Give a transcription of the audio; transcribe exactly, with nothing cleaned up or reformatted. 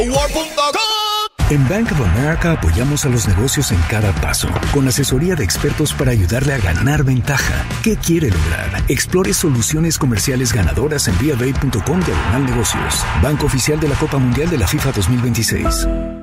En Bank of America apoyamos a los negocios en cada paso, con asesoría de expertos para ayudarle a ganar ventaja. ¿Qué quiere lograr? Explore soluciones comerciales ganadoras en b of a punto com diagonal negocios. Banco oficial de la Copa Mundial de la FIFA dos mil veintiséis.